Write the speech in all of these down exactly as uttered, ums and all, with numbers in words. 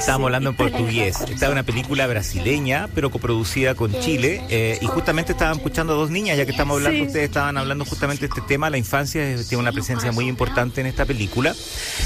Estábamos hablando en portugués. Esta es una película brasileña, pero coproducida con Chile. Eh, y justamente estaban escuchando a dos niñas, ya que estamos hablando, sí. Ustedes estaban hablando justamente de este tema. La infancia tiene una presencia muy importante en esta película.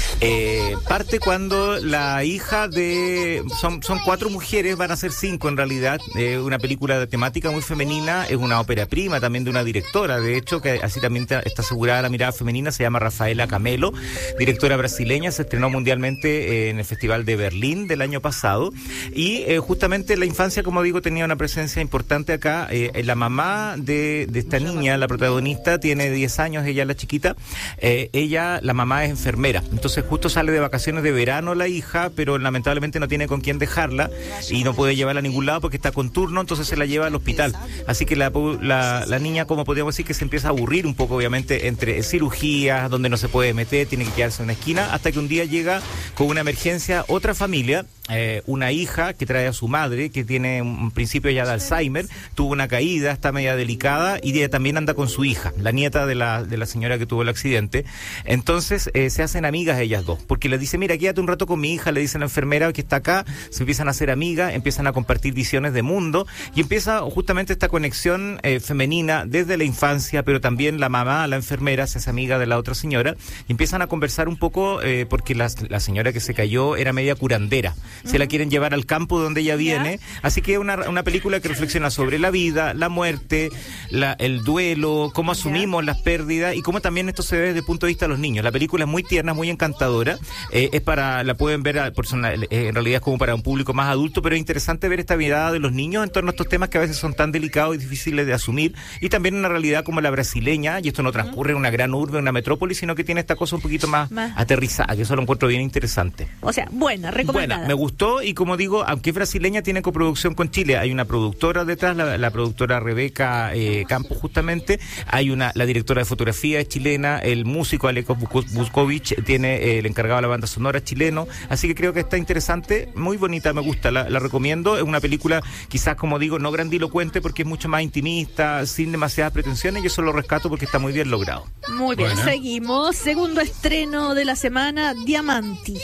Eh, parte cuando la hija de... Son, son cuatro mujeres, van a ser cinco en realidad. Eh, una película de temática muy femenina. Es una ópera prima también de una directora. De hecho, que así también está asegurada la mirada femenina. Se llama Rafaela Camelo, directora brasileña. Se estrenó mundialmente eh, en el Festival de Berlín del año pasado. Y eh, justamente la infancia, como digo, tenía una presencia importante acá. Eh, la mamá de, de esta niña, la protagonista, tiene diez años, ella la chiquita. Eh, ella, la mamá es enfermera. Entonces justo sale de vacaciones de verano la hija, pero lamentablemente no tiene con quién dejarla y no puede llevarla a ningún lado porque está con turno, entonces se la lleva al hospital. Así que la, la, la niña, como podríamos decir, que se empieza a aburrir un poco, obviamente, entre cirugías, donde no se puede meter, tiene que quedarse en una esquina, hasta que un día llega con una emergencia otra familia. Eh, una hija que trae a su madre, que tiene un principio ya de Alzheimer, tuvo una caída, está media delicada, y ella también anda con su hija, la nieta de la, de la señora que tuvo el accidente. Entonces eh, se hacen amigas ellas dos, porque le dice, mira, quédate un rato con mi hija, le dice la enfermera que está acá, se empiezan a hacer amigas, empiezan a compartir visiones de mundo, y empieza justamente esta conexión eh, femenina desde la infancia, pero también la mamá, la enfermera, se hace amiga de la otra señora, y empiezan a conversar un poco, eh, porque la, la señora que se cayó era media curandera. Se la quieren llevar al campo donde ella viene, así que es una, una película que reflexiona sobre la vida, la muerte, la, el duelo, cómo asumimos las pérdidas y cómo también esto se ve desde el punto de vista de los niños. La película es muy tierna, muy encantadora, eh, es para, la pueden ver a personal, eh, en realidad es como para un público más adulto, pero es interesante ver esta mirada de los niños en torno a estos temas que a veces son tan delicados y difíciles de asumir, y también una realidad como la brasileña, y esto no transcurre en una gran urbe, en una metrópoli, sino que tiene esta cosa un poquito más, más. aterrizada, que eso lo encuentro bien interesante. O sea, buena, recomendada. Buena, me gustó. Y como digo, aunque es brasileña, tiene coproducción con Chile. Hay una productora detrás, la, la productora Rebeca eh, Campos, justamente. Hay una, la directora de fotografía es chilena, el músico Aleko Buskovich tiene eh, el encargado de la banda sonora chileno. Así que creo que está interesante, muy bonita, me gusta, la, la recomiendo. Es una película, quizás, como digo, no grandilocuente porque es mucho más intimista, sin demasiadas pretensiones, y eso lo rescato porque está muy bien logrado. Muy bien, bueno. Seguimos. Segundo estreno de la semana, Diamanti.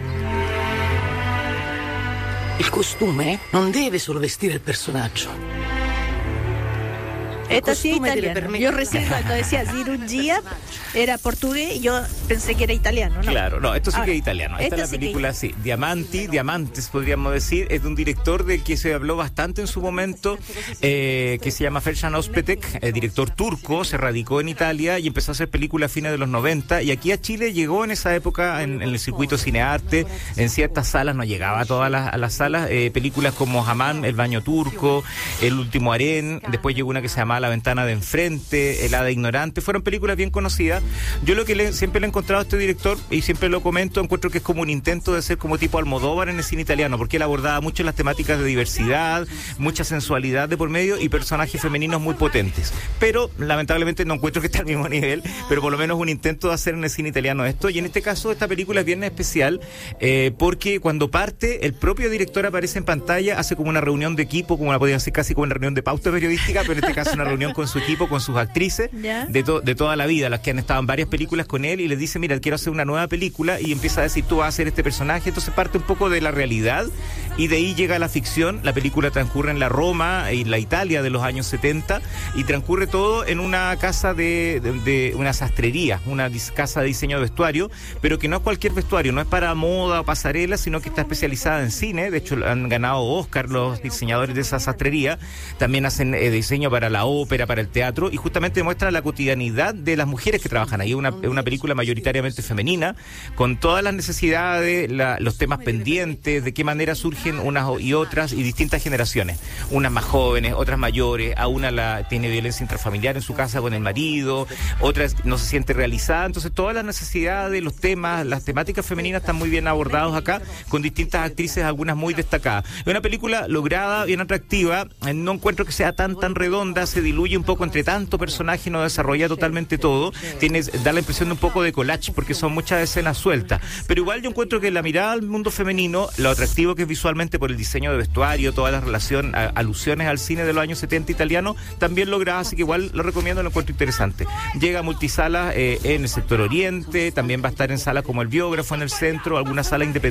Il costume non deve solo vestire il personaggio. Esta sí es italiana. Yo recién cuando decía cirugía era portugués y yo pensé que era italiano, ¿no? Claro, no, esto sí Ahora, que es italiano. Esta, esta es la sí película, sí. Diamanti, Diamantes, podríamos decir. Es de un director del que se habló bastante en su momento, eh, que se llama Fercan Özpetek, el director turco, se radicó en Italia y empezó a hacer películas a fines de los noventa, y aquí a Chile llegó en esa época en, en el circuito cinearte, en ciertas salas, no llegaba a todas las, a las salas, eh, películas como Hamam, El baño turco, El último harén, después llegó una que se llamaba La ventana de enfrente, El hada ignorante, fueron películas bien conocidas. Yo lo que le, siempre le he encontrado a este director, y siempre lo comento, encuentro que es como un intento de ser como tipo Almodóvar en el cine italiano, porque él abordaba mucho las temáticas de diversidad, mucha sensualidad de por medio y personajes femeninos muy potentes. Pero lamentablemente no encuentro que esté al mismo nivel, pero por lo menos un intento de hacer en el cine italiano esto. Y en este caso esta película es bien especial, eh, porque cuando parte el propio director aparece en pantalla, hace como una reunión de equipo, como la podrían hacer casi como una reunión de pauta periodística, pero en este caso una reunión con su equipo, con sus actrices de, to- de toda la vida, las que han estado en varias películas con él, y les dice, mira, quiero hacer una nueva película, y empieza a decir, tú vas a hacer este personaje. Entonces parte un poco de la realidad y de ahí llega la ficción. La película transcurre en la Roma y la Italia de los años setenta, y transcurre todo en una casa de, de, de una sastrería, una dis- casa de diseño de vestuario, pero que no es cualquier vestuario, no es para moda o pasarela, sino que está especializada en cine. De hecho han ganado Oscar los diseñadores de esa sastrería. También hacen eh, diseño para la ópera, para el teatro, y justamente muestra la cotidianidad de las mujeres que trabajan ahí. Una, una película mayoritariamente femenina, con todas las necesidades, la, los temas pendientes, de qué manera surgen unas y otras, y distintas generaciones, unas más jóvenes, otras mayores. A una la tiene violencia intrafamiliar en su casa con el marido, otras no se siente realizada. Entonces todas las necesidades, los temas, las temáticas femeninas están muy bien abordados acá, con distintas actrices, algunas muy destacadas. Es una película lograda, bien atractiva. No encuentro que sea tan tan redonda, se diluye un poco entre tanto personaje, no desarrolla totalmente todo. Tienes, da la impresión de un poco de collage, porque son muchas escenas sueltas, pero igual yo encuentro que la mirada al mundo femenino, lo atractivo que es visualmente por el diseño de vestuario, toda la relación, a, alusiones al cine de los años setenta italiano, también lograda, así que igual lo recomiendo, lo encuentro interesante. Llega a multisalas eh, en el sector oriente, también va a estar en salas como El Biógrafo en el centro, alguna sala independiente